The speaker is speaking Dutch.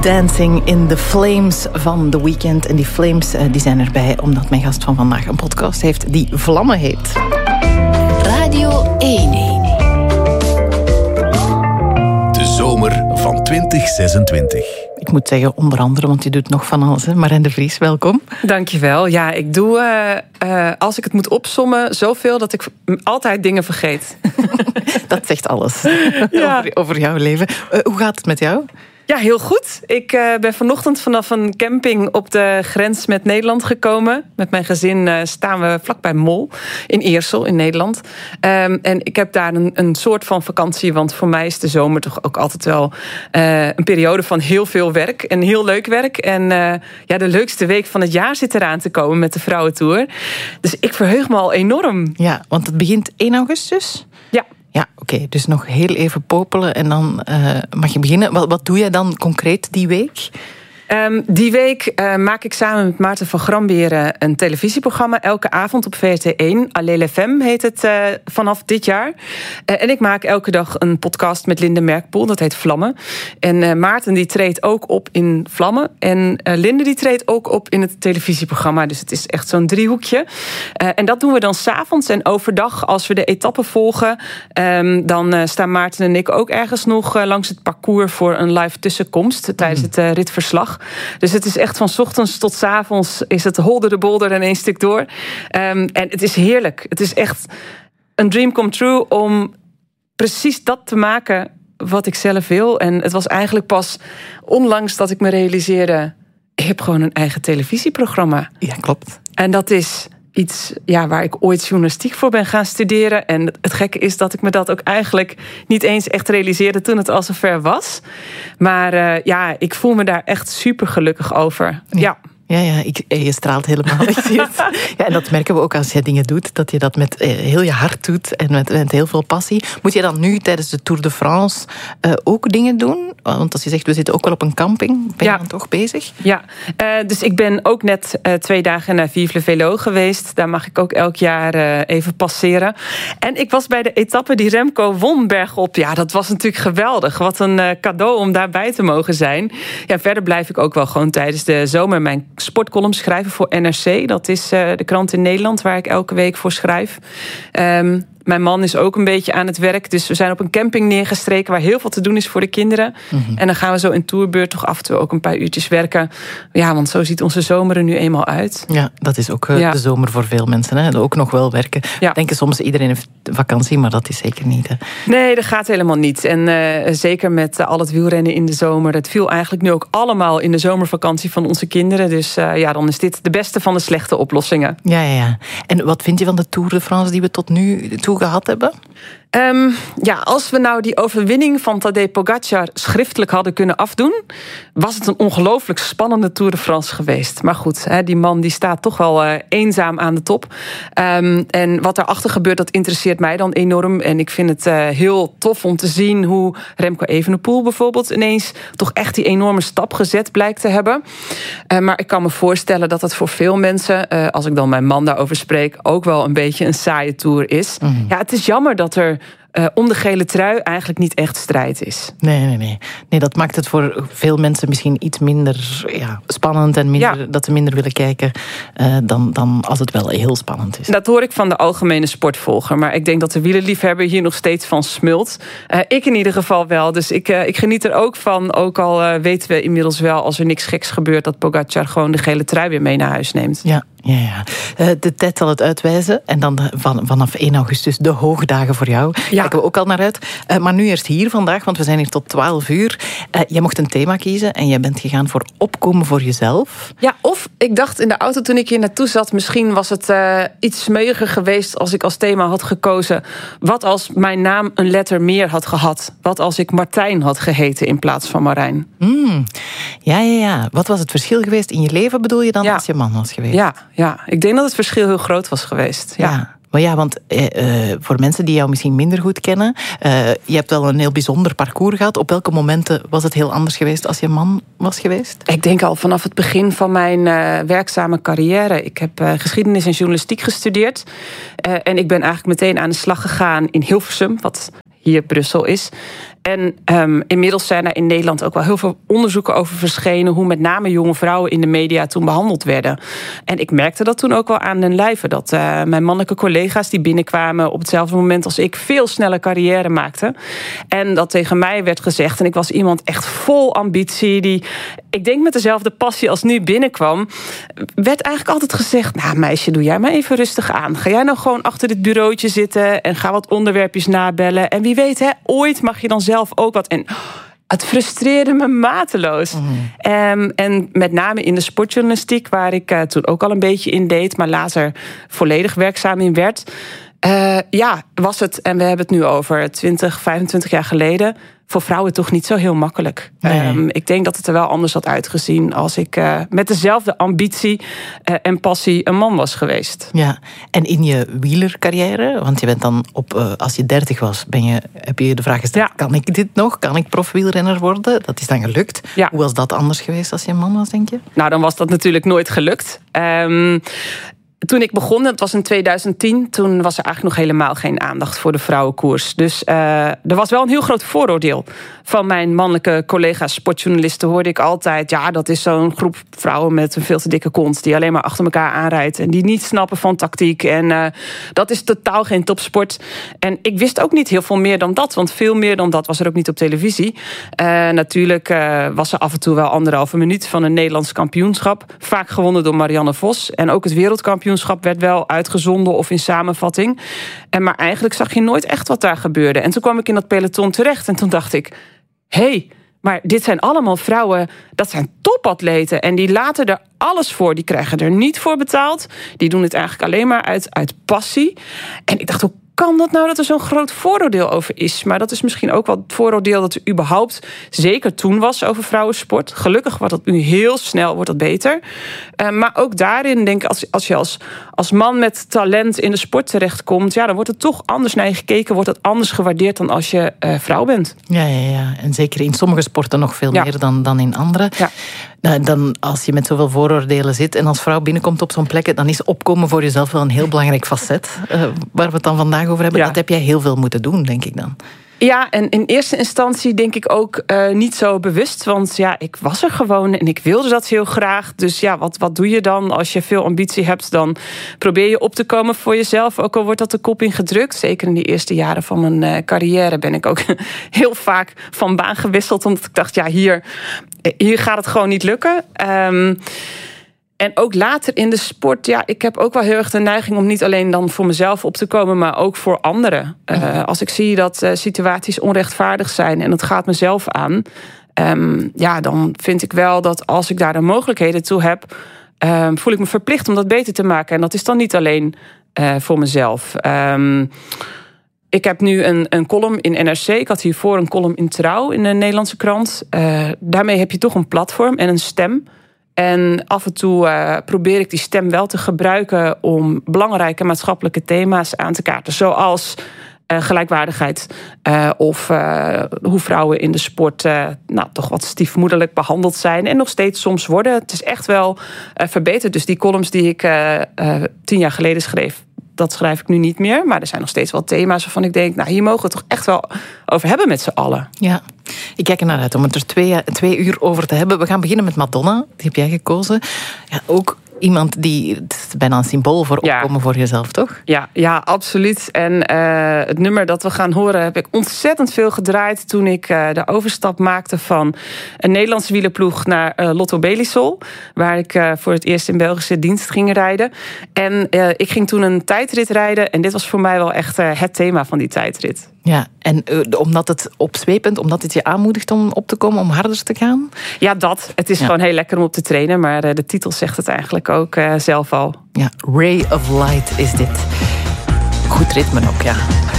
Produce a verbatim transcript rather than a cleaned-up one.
Dancing in the Flames van The Weeknd. En die Flames die zijn erbij omdat mijn gast van vandaag een podcast heeft die Vlammen heet. Radio één. De zomer van twintig zesentwintig. Ik moet zeggen onder andere, want je doet nog van alles. Hè? Marijn de Vries, welkom. Dankjewel. Ja, ik doe, uh, uh, als ik het moet opsommen, zoveel dat ik altijd dingen vergeet. Dat zegt alles Ja. over, over jouw leven. Uh, hoe gaat het met jou? Ja, heel goed. Ik uh, ben vanochtend vanaf een camping op de grens met Nederland gekomen. Met mijn gezin uh, staan we vlakbij Mol in Eersel in Nederland. Um, en ik heb daar een, een soort van vakantie. Want voor mij is de zomer toch ook altijd wel uh, een periode van heel veel werk. En heel leuk werk. En uh, ja, de leukste week van het jaar zit eraan te komen met de Vrouwentour. Dus ik verheug me al enorm. Ja, want het begint één augustus? Ja. Ja, oké. Okay, dus nog heel even popelen en dan uh, mag je beginnen. Wat, wat doe jij dan concreet die week? Um, die week uh, maak ik samen met Maarten van Gramberen een televisieprogramma. Elke avond op V R T één. Allez F M heet het uh, vanaf dit jaar. Uh, en ik maak elke dag een podcast met Linde Merkpoel. Dat heet Vlammen. En uh, Maarten die treedt ook op in Vlammen. En uh, Linde die treedt ook op in het televisieprogramma. Dus het is echt zo'n driehoekje. Uh, en dat doen we dan 's avonds. En overdag, als we de etappen volgen, um, dan uh, staan Maarten en ik ook ergens nog uh, langs het parcours voor een live tussenkomst tijdens het uh, ritverslag. Dus het is echt van 's ochtends tot 's avonds is het holder de bolder en één stuk door. Um, en het is heerlijk. Het is echt een dream come true om precies dat te maken wat ik zelf wil. En het was eigenlijk pas onlangs dat ik me realiseerde, ik heb gewoon een eigen televisieprogramma. Ja, klopt. En dat is iets ja, waar ik ooit journalistiek voor ben gaan studeren. En het gekke is dat ik me dat ook eigenlijk niet eens echt realiseerde toen het al zover was. Maar uh, ja, ik voel me daar echt super gelukkig over. Ja. ja. Ja, ja, ik, je straalt helemaal. Ik zie het. Ja, en dat merken we ook als je dingen doet, dat je dat met heel je hart doet en met, met heel veel passie. Moet je dan nu tijdens de Tour de France uh, ook dingen doen? Want als je zegt, we zitten ook wel op een camping, ben je ja. dan toch bezig? Ja, uh, dus ik ben ook net uh, twee dagen naar Vive le Vélo geweest. Daar mag ik ook elk jaar uh, even passeren. En ik was bij de etappe die Remco won bergop. Ja, dat was natuurlijk geweldig. Wat een uh, cadeau om daarbij te mogen zijn. Ja, verder blijf ik ook wel gewoon tijdens de zomer mijn sportcolumn schrijven voor N R C. Dat is uh, de krant in Nederland waar ik elke week voor schrijf. Um, Mijn man is ook een beetje aan het werk. Dus we zijn op een camping neergestreken waar heel veel te doen is voor de kinderen. Mm-hmm. En dan gaan we zo in tourbeurt toch af en toe ook een paar uurtjes werken. Ja, want zo ziet onze zomer er nu eenmaal uit. Ja, dat is ook uh, ja. de zomer voor veel mensen. Hè? Ook nog wel werken. Ja. Denken soms iedereen heeft vakantie, maar dat is zeker niet. Hè? Nee, dat gaat helemaal niet. En uh, zeker met uh, al het wielrennen in de zomer. Dat viel eigenlijk nu ook allemaal in de zomervakantie van onze kinderen. Dus uh, ja, dan is dit de beste van de slechte oplossingen. Ja, ja, ja. En wat vind je van de Tour de France die we tot nu toe gehad hebben? Um, ja, als we nou die overwinning van Tadej Pogacar schriftelijk hadden kunnen afdoen, was het een ongelooflijk spannende Tour de France geweest. Maar goed, hè, die man die staat toch wel uh, eenzaam aan de top. Um, en wat daarachter gebeurt, dat interesseert mij dan enorm. En ik vind het uh, heel tof om te zien hoe Remco Evenepoel bijvoorbeeld ineens toch echt die enorme stap gezet blijkt te hebben. Uh, maar ik kan me voorstellen dat het voor veel mensen, uh, als ik dan mijn man daarover spreek, ook wel een beetje een saaie Tour is. Mm-hmm. Ja, het is jammer dat er Uh, om de gele trui eigenlijk niet echt strijd is. Nee, nee, nee. Nee, dat maakt het voor veel mensen misschien iets minder ja, spannend en minder, ja. dat ze minder willen kijken uh, dan, dan als het wel heel spannend is. Dat hoor ik van de algemene sportvolger. Maar ik denk dat de wielerliefhebber hier nog steeds van smult. Uh, ik in ieder geval wel. Dus ik, uh, ik geniet er ook van. Ook al uh, weten we inmiddels wel, als er niks geks gebeurt, dat Pogacar gewoon de gele trui weer mee naar huis neemt. Ja. Ja, ja. Uh, de tijd zal het uitwijzen. En dan de, van, vanaf één augustus de hoogdagen voor jou. Ja. Kijken we ook al naar uit. Uh, maar nu eerst hier vandaag, want we zijn hier tot twaalf uur. Uh, jij mocht een thema kiezen en jij bent gegaan voor opkomen voor jezelf. Ja, of ik dacht in de auto toen ik hier naartoe zat, misschien was het uh, iets smeuiger geweest als ik als thema had gekozen. Wat als mijn naam een letter meer had gehad? Wat als ik Martijn had geheten in plaats van Marijn? Mm. Ja, ja, ja. Wat was het verschil geweest in je leven, bedoel je dan, ja. als je man was geweest? Ja. Ja, ik denk dat het verschil heel groot was geweest. Ja, ja maar ja, want uh, voor mensen die jou misschien minder goed kennen, uh, je hebt wel een heel bijzonder parcours gehad. Op welke momenten was het heel anders geweest als je man was geweest? Ik denk al vanaf het begin van mijn uh, werkzame carrière. Ik heb uh, geschiedenis en journalistiek gestudeerd. Uh, en ik ben eigenlijk meteen aan de slag gegaan in Hilversum, wat hier Brussel is. En um, inmiddels zijn er in Nederland ook wel heel veel onderzoeken over verschenen hoe met name jonge vrouwen in de media toen behandeld werden. En ik merkte dat toen ook wel aan den lijve. Dat uh, mijn mannelijke collega's die binnenkwamen op hetzelfde moment als ik veel sneller carrière maakten. En dat tegen mij werd gezegd, en ik was iemand echt vol ambitie, die, ik denk met dezelfde passie als nu binnenkwam, werd eigenlijk altijd gezegd, nou meisje, doe jij maar even rustig aan. Ga jij nou gewoon achter dit bureautje zitten en ga wat onderwerpjes nabellen. En wie weet, hè, ooit mag je dan zelf ook wat. En het frustreerde me mateloos. Mm. Um, en met name in de sportjournalistiek, waar ik uh, toen ook al een beetje in deed, maar later volledig werkzaam in werd. Uh, ja, was het, en we hebben het nu over twintig, vijfentwintig jaar geleden, voor vrouwen toch niet zo heel makkelijk. Nee. Um, ik denk dat het er wel anders had uitgezien als ik uh, met dezelfde ambitie uh, en passie een man was geweest. Ja, en in je wielercarrière, want je bent dan op, uh, als je dertig was, ben je, heb je de vraag gesteld, ja. kan ik dit nog? Kan ik profwielrenner worden? Dat is dan gelukt. Ja. Hoe was dat anders geweest als je een man was, denk je? Nou, dan was dat natuurlijk nooit gelukt. Um, Toen ik begon, dat was in tweeduizend tien... toen was er eigenlijk nog helemaal geen aandacht voor de vrouwenkoers. Dus uh, er was wel een heel groot vooroordeel. Van mijn mannelijke collega's sportjournalisten hoorde ik altijd, ja, dat is zo'n groep vrouwen met een veel te dikke kont die alleen maar achter elkaar aanrijdt en die niet snappen van tactiek. En uh, dat is totaal geen topsport. En ik wist ook niet heel veel meer dan dat, want veel meer dan dat was er ook niet op televisie. Uh, natuurlijk uh, was er af en toe wel anderhalve minuut van een Nederlands kampioenschap. Vaak gewonnen door Marianne Vos. En ook het wereldkampioenschap werd wel uitgezonden of in samenvatting. En maar eigenlijk zag je nooit echt wat daar gebeurde. En toen kwam ik in dat peloton terecht en toen dacht ik, hé, hey, maar dit zijn allemaal vrouwen, dat zijn topatleten. En die laten er alles voor. Die krijgen er niet voor betaald. Die doen het eigenlijk alleen maar uit, uit passie. En ik dacht, hoe kan dat nou dat er zo'n groot vooroordeel over is? Maar dat is misschien ook wel het vooroordeel dat er überhaupt zeker toen was over vrouwensport. Gelukkig wordt dat nu heel snel wordt dat beter. Uh, maar ook daarin denk ik, als, als je als, als man met talent in de sport terechtkomt, ja, dan wordt het toch anders naar je gekeken, wordt het anders gewaardeerd dan als je uh, vrouw bent. Ja, ja, ja, en zeker in sommige sporten nog veel ja. meer dan, dan in andere. Ja. Nou, dan als je met zoveel vooroordelen zit en als vrouw binnenkomt op zo'n plek, dan is opkomen voor jezelf wel een heel belangrijk facet. Uh, waar we het dan vandaag over hebben. Ja. Dat heb jij heel veel moeten doen, denk ik dan. Ja, en in eerste instantie denk ik ook uh, niet zo bewust. Want ja, ik was er gewoon en ik wilde dat heel graag. Dus ja, wat, wat doe je dan? Als je veel ambitie hebt, dan probeer je op te komen voor jezelf. Ook al wordt dat de kop ingedrukt. Zeker in die eerste jaren van mijn uh, carrière ben ik ook heel vaak van baan gewisseld. Omdat ik dacht, ja, hier, hier gaat het gewoon niet lukken. Um, En ook later in de sport, ja, ik heb ook wel heel erg de neiging om niet alleen dan voor mezelf op te komen, maar ook voor anderen. Uh, als ik zie dat uh, situaties onrechtvaardig zijn en dat gaat mezelf aan, um, ja, dan vind ik wel dat als ik daar de mogelijkheden toe heb, um, voel ik me verplicht om dat beter te maken. En dat is dan niet alleen uh, voor mezelf. Um, Ik heb nu een, een column in N R C. Ik had hiervoor een column in Trouw in de Nederlandse krant. Uh, daarmee heb je toch een platform en een stem. En af en toe uh, probeer ik die stem wel te gebruiken om belangrijke maatschappelijke thema's aan te kaarten. Zoals uh, gelijkwaardigheid uh, of uh, hoe vrouwen in de sport uh, nou, toch wat stiefmoederlijk behandeld zijn. En nog steeds soms worden. Het is echt wel uh, verbeterd. Dus die columns die ik uh, uh, tien jaar geleden schreef, dat schrijf ik nu niet meer. Maar er zijn nog steeds wel thema's waarvan ik denk, nou, hier mogen we het toch echt wel over hebben met z'n allen. Ja, ik kijk er naar uit om het er twee, twee uur over te hebben. We gaan beginnen met Madonna. Die heb jij gekozen. Ja, ook iemand die, het is bijna een symbool voor opkomen ja. voor jezelf, toch? Ja, ja, absoluut. En uh, het nummer dat we gaan horen heb ik ontzettend veel gedraaid toen ik uh, de overstap maakte van een Nederlandse wielerploeg naar uh, Lotto Belisol, waar ik uh, voor het eerst in Belgische dienst ging rijden. En uh, ik ging toen een tijdrit rijden en dit was voor mij wel echt uh, het thema van die tijdrit. Ja, en uh, omdat het opzwepend, omdat het je aanmoedigt om op te komen, om harder te gaan? Ja, dat. Het is ja. gewoon heel lekker om op te trainen, maar uh, de titel zegt het eigenlijk ook uh, zelf al. Ja, Ray of Light is dit. Goed ritme ook, ja.